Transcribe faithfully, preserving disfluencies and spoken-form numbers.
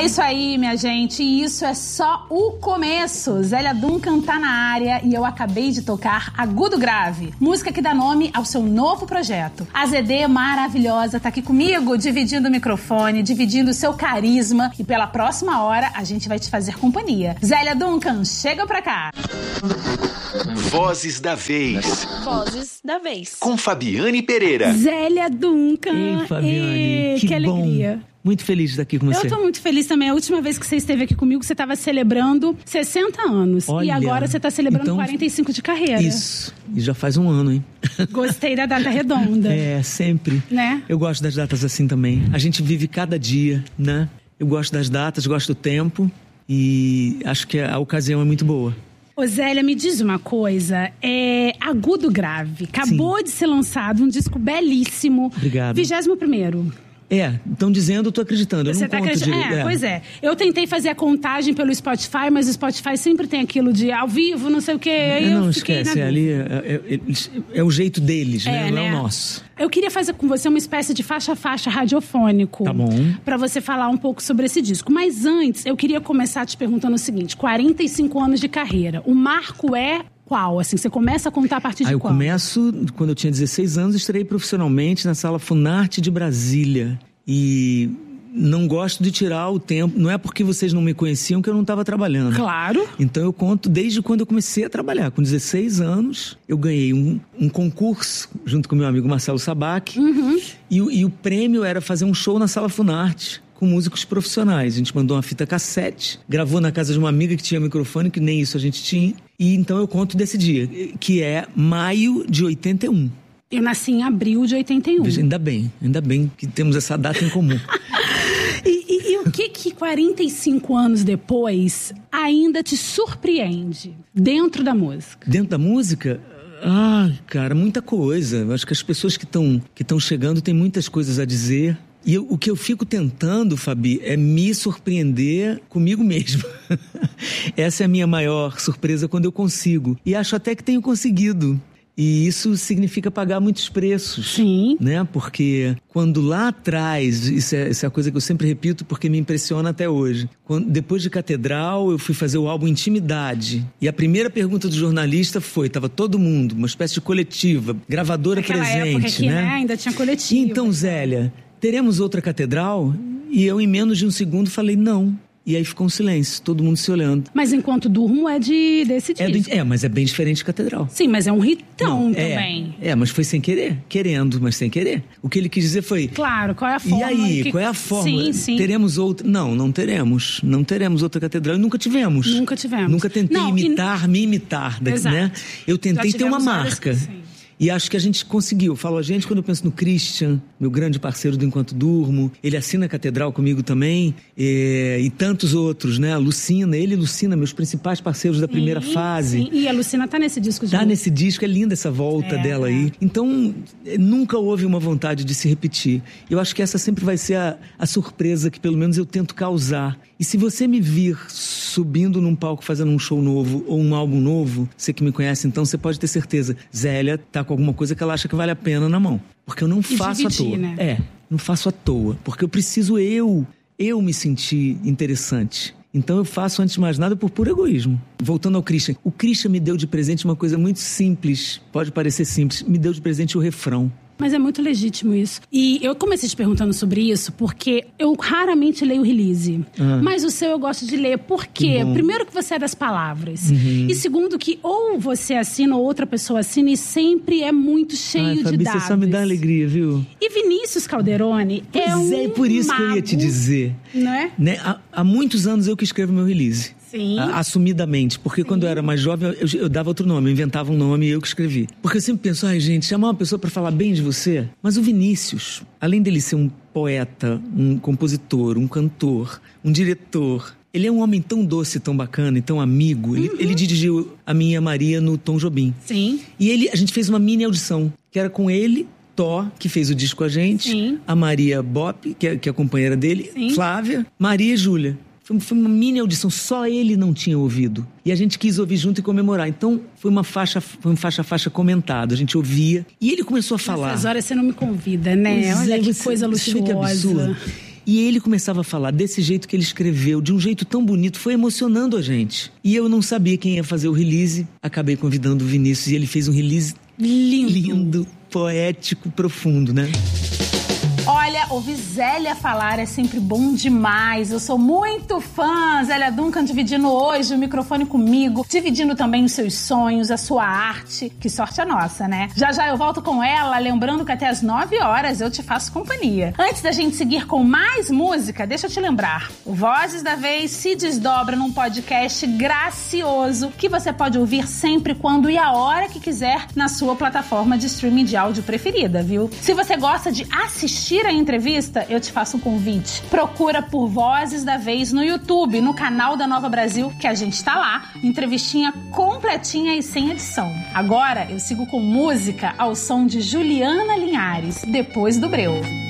isso aí, minha gente, e isso é só o começo. Zélia Duncan tá na área e eu acabei de tocar Agudo Grave, música que dá nome ao seu novo projeto. A Z D maravilhosa tá aqui comigo, dividindo o microfone, dividindo o seu carisma, e pela próxima hora a gente vai te fazer companhia. Zélia Duncan, chega pra cá. Vozes da Vez. Vozes da Vez. Com Fabiane Pereira. Zélia Duncan. Ei, Fabiane, Ei, que, que bom. alegria. Muito feliz de estar aqui com você. Eu tô muito feliz também. A última vez que você esteve aqui comigo, você estava celebrando sessenta anos. Olha, e agora você tá celebrando então, quarenta e cinco de carreira. Isso. E já faz um ano, hein? Gostei da data redonda. É, sempre. Né? Eu gosto das datas assim também. A gente vive cada dia, né? Eu gosto das datas, gosto do tempo. E acho que a ocasião é muito boa. Ô Zélia, me diz uma coisa, é Agudo Grave, acabou Sim. de ser lançado um disco belíssimo. Obrigado. vigésimo primeiro. É, estão dizendo, eu tô acreditando, eu Você não tá conto acreditando? direito. É, é, pois é. Eu tentei fazer a contagem pelo Spotify, mas o Spotify sempre tem aquilo de ao vivo, não sei o quê. Aí não, eu fiquei esquece, na ali é, é, é, é o jeito deles, é, né? Não né? é o nosso. Eu queria fazer com você uma espécie de faixa-faixa radiofônico. Tá bom. Pra você falar um pouco sobre esse disco. Mas antes, eu queria começar te perguntando o seguinte, quarenta e cinco anos de carreira. O marco é qual? Assim, você começa a contar a partir de ah, eu quando? Eu começo, quando eu tinha dezesseis anos, estreiei profissionalmente na Sala Funarte de Brasília. E não gosto de tirar o tempo. Não é porque vocês não me conheciam que eu não estava trabalhando. Claro. Então eu conto desde quando eu comecei a trabalhar. Com dezesseis anos, eu ganhei um, um concurso junto com meu amigo Marcelo Sabac. Uhum. E, e o prêmio era fazer um show na Sala Funarte com músicos profissionais. A gente mandou uma fita cassete, gravou na casa de uma amiga que tinha microfone, que nem isso a gente tinha. E então eu conto desse dia, que é maio de oitenta e um. Eu nasci em abril de oitenta e um. Ainda bem, ainda bem que temos essa data em comum. e, e, e o que que quarenta e cinco anos depois ainda te surpreende dentro da música? Dentro da música? Ah, cara, muita coisa. Eu acho que as pessoas que estão que estão chegando têm muitas coisas a dizer. E eu, o que eu fico tentando, Fabi, é me surpreender comigo mesmo. Essa é a minha maior surpresa quando eu consigo. E acho até que tenho conseguido. E isso significa pagar muitos preços. Sim. Né? Porque quando lá atrás, isso é, isso é a coisa que eu sempre repito porque me impressiona até hoje. Quando, depois de Catedral, eu fui fazer o álbum Intimidade. E a primeira pergunta do jornalista foi, estava todo mundo, uma espécie de coletiva, gravadora Naquela presente. Época que, né? né, ainda tinha coletiva. Então, Zélia, teremos outra Catedral? E eu, em menos de um segundo, falei não. E aí ficou um silêncio, todo mundo se olhando. Mas Enquanto Durmo é de, desse é disco. Do, é, mas é bem diferente de Catedral. Sim, mas é um hitão Não, também. É, é, mas foi sem querer. Querendo, mas sem querer. O que ele quis dizer foi... Claro, qual é a forma? E aí, que... qual é a forma? Sim, sim. Teremos outra... Não, não teremos. Não teremos outra Catedral. E nunca tivemos. Nunca tivemos. Nunca tentei não, imitar, e... me imitar. Exato. Né? Eu tentei ter uma marca. Várias... Sim. E acho que a gente conseguiu. Eu falo a gente quando eu penso no Christian, meu grande parceiro do Enquanto Durmo. Ele assina a Catedral comigo também. E, e tantos outros, né? A Lucina, ele e Lucina, meus principais parceiros da primeira sim, fase. Sim. E a Lucina tá nesse disco de Tá novo. nesse disco, é linda essa volta é, dela é. aí. Então, nunca houve uma vontade de se repetir. Eu acho que essa sempre vai ser a, a surpresa que pelo menos eu tento causar. E se você me vir subindo num palco fazendo um show novo ou um álbum novo, você que me conhece, então você pode ter certeza, Zélia tá com alguma coisa que ela acha que vale a pena na mão. Porque eu não faço dividir, à toa. Né? É, não faço à toa. Porque eu preciso eu, eu me sentir interessante. Então eu faço, antes de mais nada, por puro egoísmo. Voltando ao Christian. O Christian me deu de presente uma coisa muito simples. Pode parecer simples. Me deu de presente o refrão. Mas é muito legítimo isso. E eu comecei te perguntando sobre isso porque eu raramente leio release. Ah. Mas o seu eu gosto de ler. Por quê? Primeiro que você é das palavras. Uhum. E segundo que ou você assina ou outra pessoa assina e sempre é muito cheio Ai, de Fabi, dados. Você só me dá alegria, viu? E Vinícius Calderoni pois é um é, por isso mago, que eu ia te dizer. Não é? Né? Há, há muitos anos eu que escrevo meu release. Sim. Assumidamente. Porque Sim. quando eu era mais jovem, eu, eu dava outro nome, eu inventava um nome e eu que escrevi. Porque eu sempre penso, ai gente, chamar uma pessoa pra falar bem de você. Mas o Vinícius, além dele ser um poeta, um compositor, um cantor, um diretor, ele é um homem tão doce, tão bacana e tão amigo. Ele, uhum. ele dirigiu a mim e a Maria no Tom Jobim. Sim. E ele, a gente fez uma mini audição, que era com ele, Tó, que fez o disco com a gente, Sim. a Maria Bop, que é, que é a companheira dele, Sim. Flávia, Maria e Júlia. Foi, foi uma mini audição, só ele não tinha ouvido. E a gente quis ouvir junto e comemorar. Então, foi uma faixa, foi um faixa-faixa comentado. A gente ouvia. E ele começou a falar. Nessas horas você não me convida, né? Pois Olha é, que você, coisa você vê luxuosa. que absurdo. E ele começava a falar desse jeito que ele escreveu, de um jeito tão bonito, foi emocionando a gente. E eu não sabia quem ia fazer o release, acabei convidando o Vinícius e ele fez um release lindo, lindo, poético, profundo, né? Olha, ouvir Zélia falar é sempre bom demais. Eu sou muito fã. Zélia Duncan dividindo hoje o microfone comigo, dividindo também os seus sonhos, a sua arte. Que sorte a nossa, né? Já já eu volto com ela, lembrando que até às nove horas eu te faço companhia. Antes da gente seguir com mais música, deixa eu te lembrar. O Vozes da Vez se desdobra num podcast gracioso que você pode ouvir sempre, quando e a hora que quiser na sua plataforma de streaming de áudio preferida, viu? Se você gosta de assistir a entrevista, eu te faço um convite. Procura por Vozes da Vez no YouTube, no canal da Nova Brasil, que a gente tá lá, entrevistinha completinha e sem edição. Agora eu sigo com música ao som de Juliana Linhares, Depois do Breu.